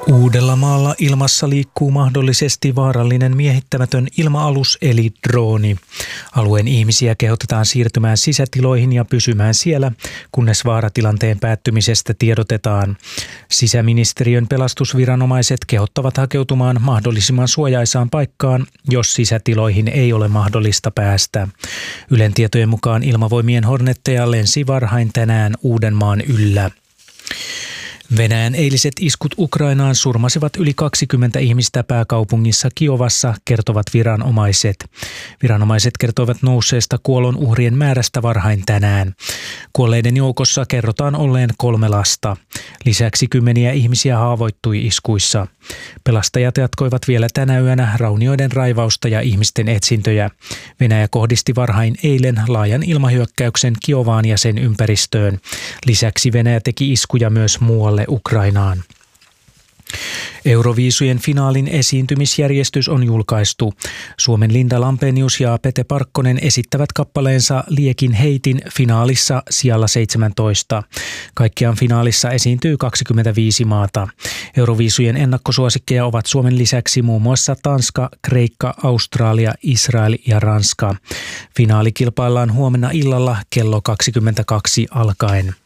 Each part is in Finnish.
Uudellamaalla ilmassa liikkuu mahdollisesti vaarallinen miehittämätön ilma-alus eli drooni. Alueen ihmisiä kehotetaan siirtymään sisätiloihin ja pysymään siellä, kunnes vaaratilanteen päättymisestä tiedotetaan. Sisäministeriön pelastusviranomaiset kehottavat hakeutumaan mahdollisimman suojaisaan paikkaan, jos sisätiloihin ei ole mahdollista päästä. Ylen tietojen mukaan Ilmavoimien Hornetteja lensi varhain tänään Uudenmaan yllä. Venäjän eiliset iskut Ukrainaan surmasivat yli 20 ihmistä pääkaupungissa Kiovassa, kertovat viranomaiset. Viranomaiset kertoivat nousseesta kuolonuhrien määrästä varhain tänään. Kuolleiden joukossa kerrotaan olleen 3 lasta. Lisäksi 10 ihmisiä haavoittui iskuissa. Pelastajat jatkoivat vielä tänä yönä raunioiden raivausta ja ihmisten etsintöjä. Venäjä kohdisti varhain eilen laajan ilmahyökkäyksen Kiovaan ja sen ympäristöön. Lisäksi Venäjä teki iskuja myös muualle Ukrainaan. Euroviisujen finaalin esiintymisjärjestys on julkaistu. Suomen Linda Lampenius ja Pete Parkkonen esittävät kappaleensa Liekin heitin finaalissa sijalla 17. Kaikkiaan finaalissa esiintyy 25 maata. Euroviisujen ennakkosuosikkeja ovat Suomen lisäksi muun muassa Tanska, Kreikka, Australia, Israel ja Ranska. Finaali kilpaillaan huomenna illalla kello 22 alkaen.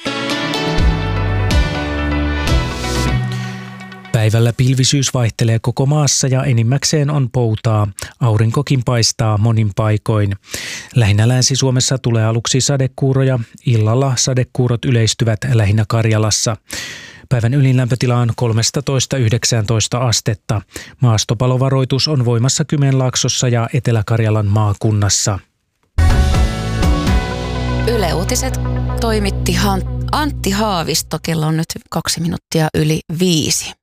Päivällä pilvisyys vaihtelee koko maassa ja enimmäkseen on poutaa. Aurinkokin paistaa monin paikoin. Lähinnä Länsi-Suomessa tulee aluksi sadekuuroja. Illalla sadekuurot yleistyvät lähinnä Karjalassa. Päivän ylinlämpötila on 13–19 astetta. Maastopalovaroitus on voimassa Kymenlaaksossa ja Etelä-Karjalan maakunnassa. Yle Uutiset toimitti Antti Haavisto. Kello on nyt 2 minuuttia yli 5.